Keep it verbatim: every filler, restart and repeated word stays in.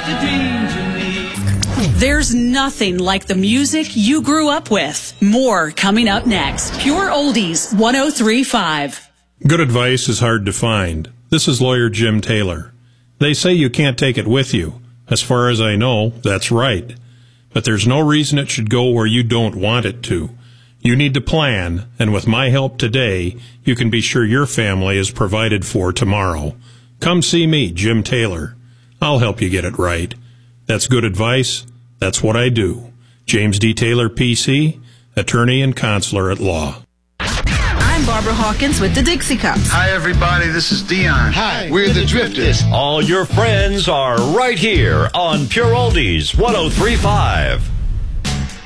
just a dream to me. There's nothing like the music you grew up with. More coming up next. Pure Oldies one oh three point five. Good advice is hard to find. This is lawyer Jim Taylor. They say you can't take it with you. As far as I know, that's right. But there's no reason it should go where you don't want it to. You need to plan, and with my help today, you can be sure your family is provided for tomorrow. Come see me, Jim Taylor. I'll help you get it right. That's good advice. That's what I do. James D. Taylor, P C, attorney and counselor at law. I'm Barbara Hawkins with the Dixie Cups. Hi, everybody. This is Dion. Hi, we're the Drifters. All your friends are right here on Pure Oldies one oh three point five.